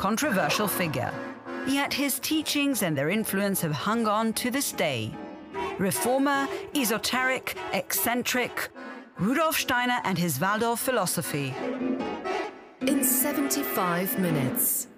controversial figure. Yet his teachings and their influence have hung on to this day. Reformer, esoteric, eccentric, Rudolf Steiner and his Waldorf philosophy. In 75 minutes.